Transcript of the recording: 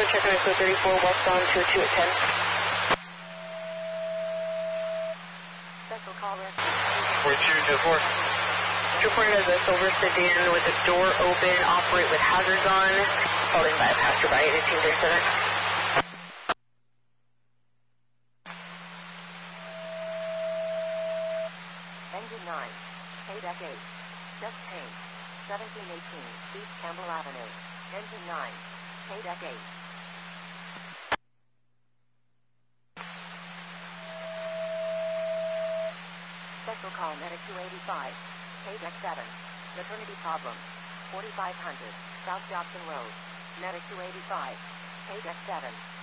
Auto check on ISO 34, westbound 22 at 10. Special call rescue. 4224. Reported as a silver sedan with the door open, operate with hazards on, called in by a passerby at 1837. Engine 9, Deck 8, Just Paint, 1718 East Campbell Avenue. Engine 9, Deck 8. Special call Medic 285, Deck 7, maternity problem, 4500 South Jobson Road. Medic 285, Deck 7.